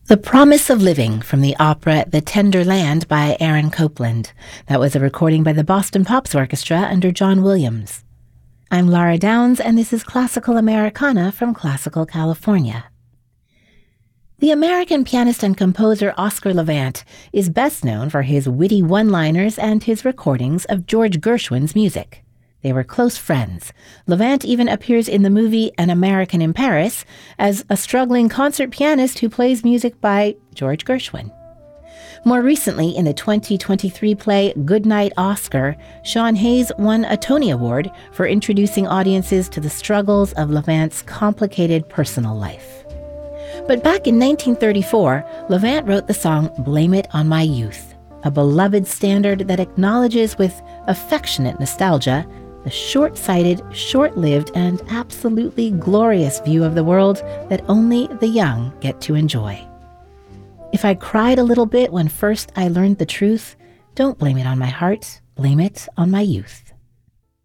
The Promise of Living from the opera The Tender Land by Aaron Copland. That was a recording by the Boston Pops Orchestra under John Williams. I'm Laura Downs, and this is Classical Americana from Classical California. The American pianist and composer Oscar Levant is best known for his witty one-liners and his recordings of George Gershwin's music. They were close friends. Levant even appears in the movie An American in Paris as a struggling concert pianist who plays music by George Gershwin. More recently, in the 2023 play Goodnight Oscar, Sean Hayes won a Tony Award for introducing audiences to the struggles of Levant's complicated personal life. But back in 1934, Levant wrote the song Blame It on My Youth, a beloved standard that acknowledges with affectionate nostalgia the short-sighted, short-lived, and absolutely glorious view of the world that only the young get to enjoy. If I cried a little bit when first I learned the truth, don't blame it on my heart, blame it on my youth.